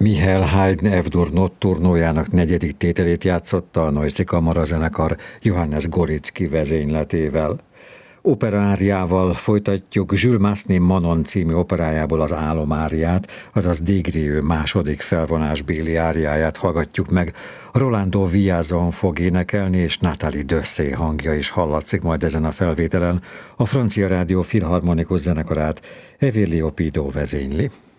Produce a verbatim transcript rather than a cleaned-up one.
Mihály Haydn F-dur notturnojának negyedik tételét játszotta a Neuszi Kamarazenekar Johannes Goricki vezényletével. Operaáriával folytatjuk Jules Massenet Manon című operájából az álomáriát, azaz Des második felvonásbéli áriáját hallgatjuk meg. Rolando Villazon fog énekelni, és Nathalie Dessay hangja is hallatszik majd ezen a felvételen. A Francia Rádió Filharmonikus Zenekarát Evelio Pido vezényli.